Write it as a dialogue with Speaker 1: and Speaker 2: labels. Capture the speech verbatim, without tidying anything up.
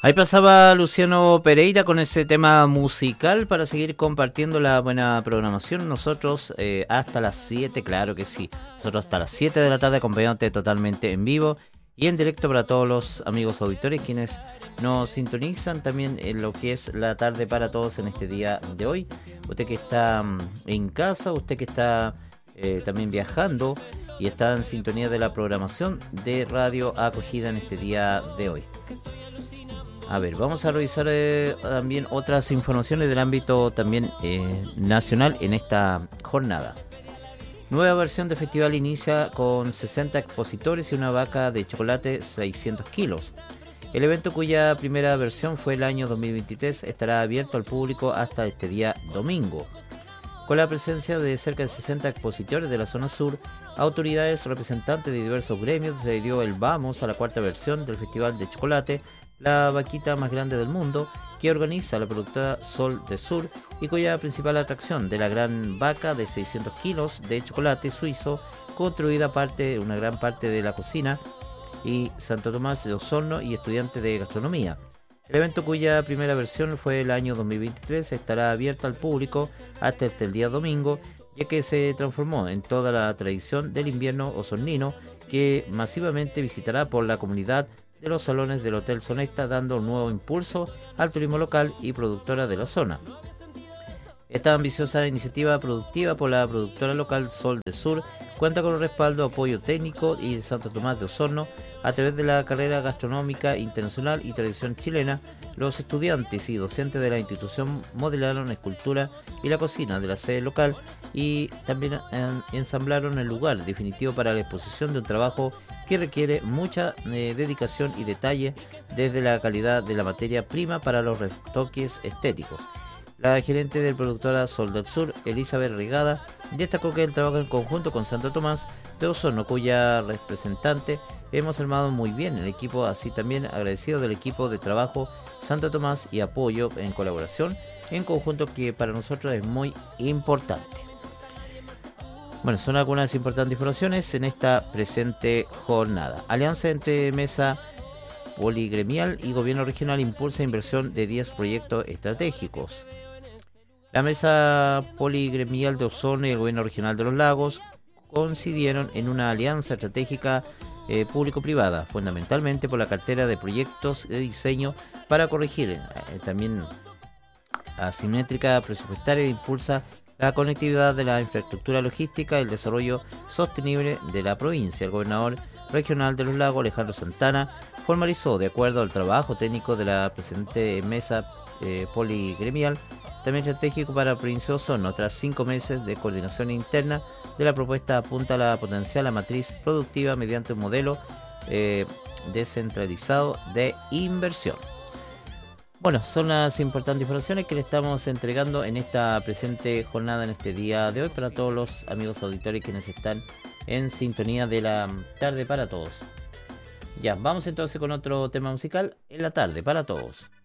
Speaker 1: Ahí pasaba Luciano Pereira con ese tema musical para seguir compartiendo la buena programación. Nosotros eh, hasta las siete, claro que sí. Nosotros hasta las siete de la tarde acompañándote totalmente en vivo y en directo para todos los amigos auditores quienes nos sintonizan también en lo que es la tarde para todos en este día de hoy. Usted que está en casa, usted que está eh, también viajando y está en sintonía de la programación de Radio Acogida en este día de hoy. A ver, vamos a revisar eh, también otras informaciones del ámbito también eh, nacional en esta jornada. Nueva versión del festival inicia con sesenta expositores y una vaca de chocolate seiscientos kilos. El evento, cuya primera versión fue el año dos mil veintitrés, estará abierto al público hasta este día domingo. Con la presencia de cerca de sesenta expositores de la zona sur, autoridades representantes de diversos gremios, se dio el vamos a la cuarta versión del Festival de Chocolate, la vaquita más grande del mundo, que organiza la productora Sol del Sur y cuya principal atracción de la gran vaca de seiscientos kilos de chocolate suizo, construida parte, una gran parte de la cocina, y Santo Tomás de Osorno y estudiantes de gastronomía. El evento, cuya primera versión fue el año dos mil veintitrés, estará abierto al público hasta este el día domingo, ya que se transformó en toda la tradición del invierno osornino, que masivamente visitará por la comunidad de los salones del Hotel Sonesta, dando un nuevo impulso al turismo local y productora de la zona. Esta ambiciosa iniciativa productiva por la productora local Sol del Sur cuenta con el respaldo, apoyo técnico y de Santo Tomás de Osorno. A través de la carrera gastronómica internacional y tradición chilena, los estudiantes y docentes de la institución modelaron la escultura y la cocina de la sede local y también ensamblaron el lugar definitivo para la exposición de un trabajo que requiere mucha eh, dedicación y detalle, desde la calidad de la materia prima para los retoques estéticos. La gerente del productora Sol del Sur, Elizabeth Rigada, destacó que el trabajo en conjunto con Santo Tomás de Osorno, cuya representante hemos armado muy bien el equipo, así también agradecido del equipo de trabajo Santo Tomás y apoyo en colaboración en conjunto, que para nosotros es muy importante. Bueno, son algunas importantes informaciones en esta presente jornada. Alianza entre Mesa Poligremial y Gobierno Regional impulsa inversión de diez proyectos estratégicos. La Mesa Poligremial de Osorno y el Gobierno Regional de los Lagos coincidieron en una alianza estratégica eh, público-privada, fundamentalmente por la cartera de proyectos de diseño para corregir eh, también asimétrica presupuestaria e impulsa la conectividad de la infraestructura logística y el desarrollo sostenible de la provincia. El gobernador regional de los Lagos, Alejandro Santana, formalizó, de acuerdo al trabajo técnico de la presente mesa eh, poligremial, también estratégico para la provincia de Osorno. Tras cinco meses de coordinación interna de la propuesta, apunta a la potencial la matriz productiva mediante un modelo eh, descentralizado de inversión. Bueno, son las importantes informaciones que le estamos entregando en esta presente jornada, en este día de hoy, para todos los amigos auditores quienes están en sintonía de la tarde para todos. Ya, vamos entonces con otro tema musical en la tarde para todos.